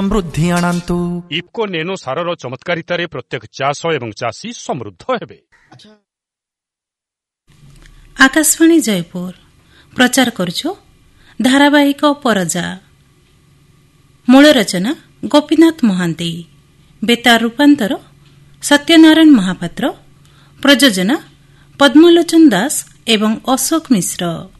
ସମୃଦ୍ଧି ଆଣନ୍ତୁ। ଇଫ୍କୋ ନେନୋ ସାରର ଚମତ୍କାରିତାରେ ପ୍ରତ୍ୟେକ ଚାଷ ଏବଂ ଚାଷୀ ସମୃଦ୍ଧ ହେବେ। ଆକାଶବାଣୀ ଜୟପୁର ପ୍ରଚାର କରୁଛୁ ଧାରାବାହିକ ପରଜା। ମୂଳ ରଚନା ଗୋପୀନାଥ ମହାନ୍ତି, ବେତାର ରୂପାନ୍ତର ସତ୍ୟନାରାୟଣ ମହାପାତ୍ର, ପ୍ରଯୋଜନା ପଦ୍ମଲୋଚନ ଦାସ ଏବଂ ଅଶୋକ ମିଶ୍ର।